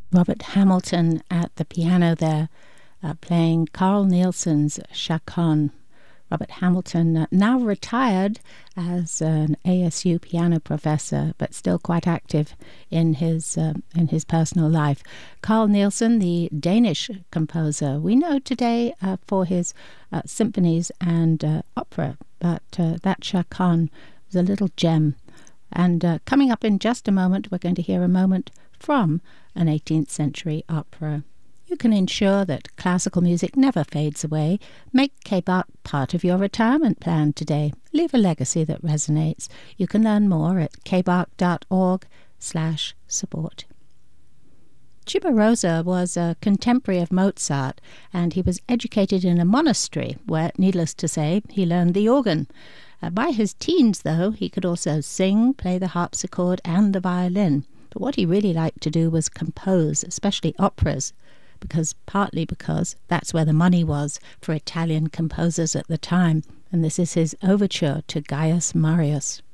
Robert Hamilton at the piano there, playing Carl Nielsen's Chaconne. Robert Hamilton, now retired as an ASU piano professor, but still quite active in his personal life. Carl Nielsen, the Danish composer, we know today for his symphonies and opera, but that Chaconne was a little gem. And coming up in just a moment, we're going to hear a moment from an 18th century opera. You can ensure that classical music never fades away. Make KBARC part of your retirement plan today. Leave a legacy that resonates. You can learn more at kbark.org/support. Cimarosa was a contemporary of Mozart, and he was educated in a monastery where, needless to say, he learned the organ. By his teens, though, he could also sing, play the harpsichord and the violin. But what he really liked to do was compose, especially operas, partly because that's where the money was for Italian composers at the time. And this is his overture to Gaius Marius.